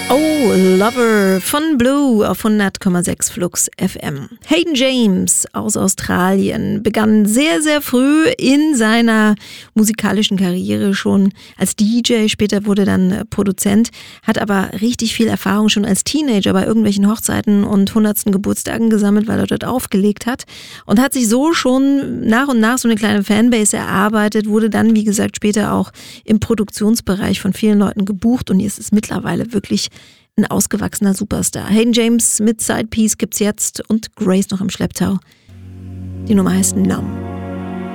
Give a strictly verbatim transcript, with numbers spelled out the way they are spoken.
Oh, Lover von Blue auf hundert Komma sechs Flux F M. Hayden James aus Australien begann sehr, sehr früh in seiner musikalischen Karriere schon als D J, später wurde dann Produzent, hat aber richtig viel Erfahrung schon als Teenager bei irgendwelchen Hochzeiten und hundertsten Geburtstagen gesammelt, weil er dort aufgelegt hat und hat sich so schon nach und nach so eine kleine Fanbase erarbeitet, wurde dann, wie gesagt, später auch im Produktionsbereich von vielen Leuten gebucht und ist es mittlerweile wirklich ein ausgewachsener Superstar. Hayden James mit Sidepiece gibt's jetzt und Grace noch im Schlepptau. Die Nummer heißt Numb.